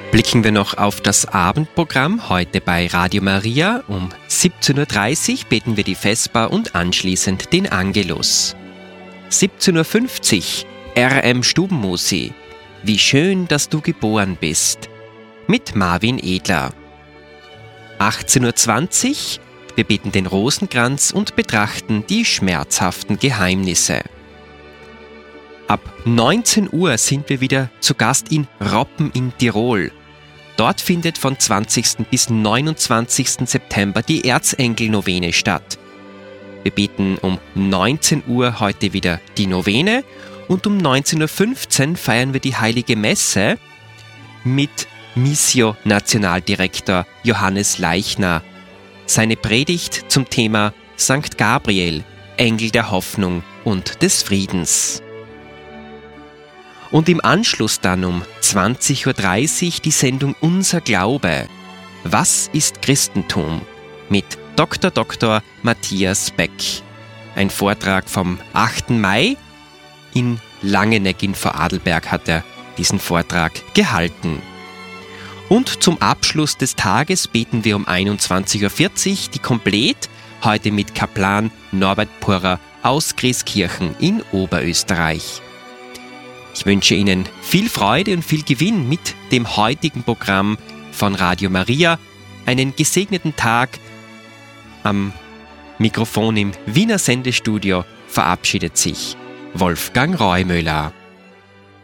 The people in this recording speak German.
Blicken wir noch auf das Abendprogramm heute bei Radio Maria. Um 17.30 Uhr beten wir die Vesper und anschließend den Angelus. 17.50 Uhr RM Stubenmusi. Wie schön, dass du geboren bist. Mit Marvin Edler. 18.20 Uhr, wir beten den Rosenkranz und betrachten die schmerzhaften Geheimnisse. Ab 19 Uhr sind wir wieder zu Gast in Roppen in Tirol. Dort findet von 20. bis 29. September die Erzengel-Novene statt. Wir beten um 19 Uhr heute wieder die Novene und um 19.15 Uhr feiern wir die Heilige Messe mit Missio-Nationaldirektor Johannes Leichner. Seine Predigt zum Thema St. Gabriel, Engel der Hoffnung und des Friedens. Und im Anschluss dann um 20.30 Uhr die Sendung Unser Glaube. Was ist Christentum? Mit Dr. Matthias Beck. Ein Vortrag vom 8. Mai. In Langeneck in Vorarlberg hat er diesen Vortrag gehalten. Und zum Abschluss des Tages beten wir um 21.40 Uhr die Komplett, heute mit Kaplan Norbert Purrer aus Grieskirchen in Oberösterreich. Ich wünsche Ihnen viel Freude und viel Gewinn mit dem heutigen Programm von Radio Maria. Einen gesegneten Tag. Am Mikrofon im Wiener Sendestudio verabschiedet sich Wolfgang Reumöller.